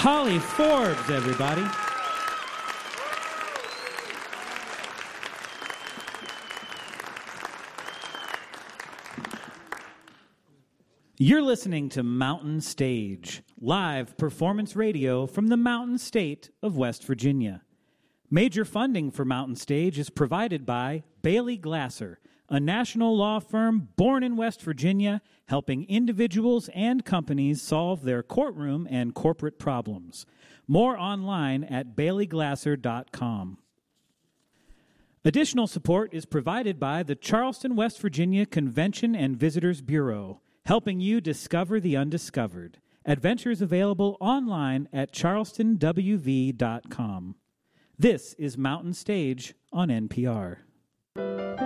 Holly Forbes, everybody. You're listening to Mountain Stage, live performance radio from the Mountain State of West Virginia. Major funding for Mountain Stage is provided by Bailey Glasser, a national law firm born in West Virginia, helping individuals and companies solve their courtroom and corporate problems. More online at baileyglasser.com. Additional support is provided by the Charleston, West Virginia Convention and Visitors Bureau, helping you discover the undiscovered. Adventures available online at charlestonwv.com. This is Mountain Stage on NPR.